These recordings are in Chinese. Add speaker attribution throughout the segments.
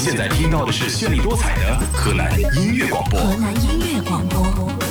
Speaker 1: 现在听到的是绚丽多彩的河南音乐广播。
Speaker 2: 河南音乐广播。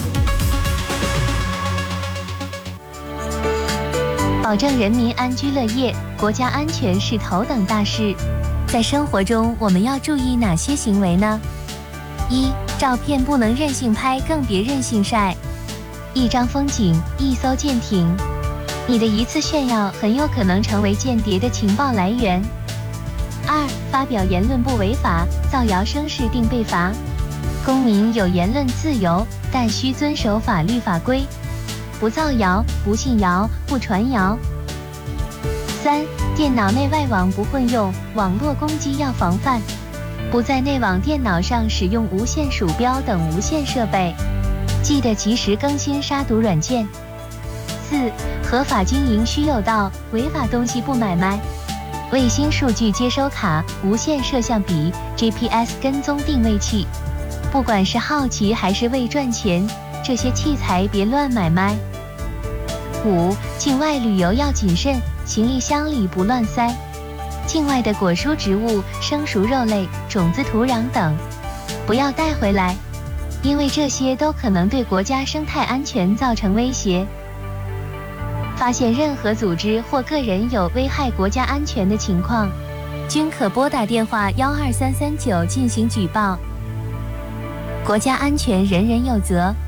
Speaker 3: 保证人民安居乐业，国家安全是头等大事。在生活中，我们要注意哪些行为呢？一、照片不能任性拍，更别任性晒。一张风景，一艘舰艇，你的一次炫耀很有可能成为间谍的情报来源。二、发表言论不违法，造谣生事定被罚。公民有言论自由，但需遵守法律法规，不造谣，不信谣，不传谣。三、电脑内外网不混用，网络攻击要防范，不在内网电脑上使用无线鼠标等无线设备，记得及时更新杀毒软件。四、合法经营需有道，违法东西不买卖。卫星数据接收卡、无线摄像笔、GPS 跟踪定位器，不管是好奇还是为赚钱，这些器材别乱买卖。五、境外旅游要谨慎，行李箱里不乱塞。境外的果蔬植物、生熟肉类、种子、土壤等，不要带回来，因为这些都可能对国家生态安全造成威胁。发现任何组织或个人有危害国家安全的情况，均可拨打电话12339进行举报。国家安全人人有责，